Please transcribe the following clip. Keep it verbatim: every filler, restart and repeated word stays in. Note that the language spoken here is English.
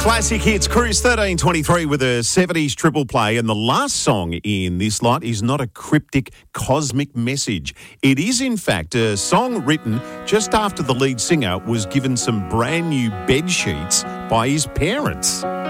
Classic hits, Cruise thirteen twenty-three with a seventies triple play, and the last song in this lot is not a cryptic cosmic message. It is, in fact, a song written just after the lead singer was given some brand new bed sheets by his parents.